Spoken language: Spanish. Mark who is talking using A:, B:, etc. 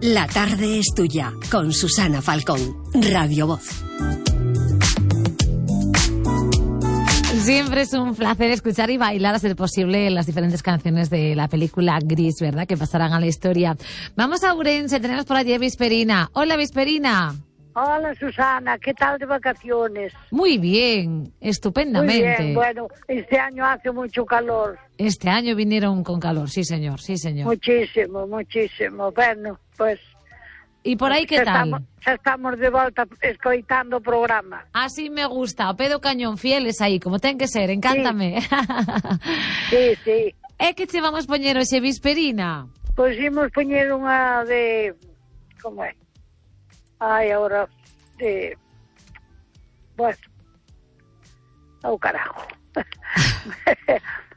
A: La tarde es tuya, con Susana Falcón, Radio Voz.
B: Siempre es un placer escuchar y bailar, a ser posible, las diferentes canciones de la película Gris, ¿verdad?, que pasarán a la historia. Vamos a Ourense, tenemos por allí a Visperina. Hola, Visperina.
C: Hola, Susana, ¿qué tal de vacaciones?
B: Muy bien, estupendamente.
C: Muy bien, bueno, este año hace mucho calor.
B: Este año vinieron con calor, sí señor, sí señor.
C: Muchísimo, muchísimo. Bueno, pues...
B: ¿Y por aí que tal?
C: Xa estamos de volta escoitando o programa.
B: Así me gusta, o pedo cañón, fieles aí, como ten que ser, encántame.
C: Sí, sí.
B: É que che vamos poñer hoxe, Visperina?
C: Pois imos poñer unha de... Como é? Ai, agora... De... Bueno... Ao carajo.